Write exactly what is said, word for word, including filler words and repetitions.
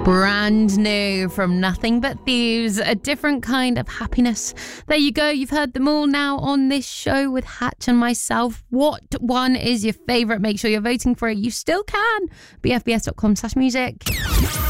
Brand new from Nothing But Thieves, a different kind of happiness. There you go, you've heard them all now on this show with Hatch and myself. What one is your favourite? Make sure you're voting for it. You still can. b f b s dot com slash music.